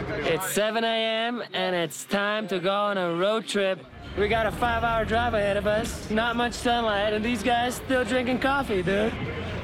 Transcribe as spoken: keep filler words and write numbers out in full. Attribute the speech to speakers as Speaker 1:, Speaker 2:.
Speaker 1: It's seven A M and it's time to go on a road trip. We got a five hour drive ahead of us, not much sunlight, and these guys still drinking coffee, dude.